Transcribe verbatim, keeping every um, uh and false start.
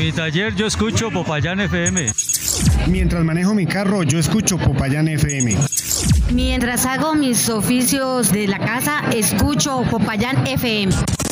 mi taller yo escucho Popayán F M. Mientras manejo mi carro, yo escucho Popayán F M. Mientras hago mis oficios de la casa, escucho Popayán F M.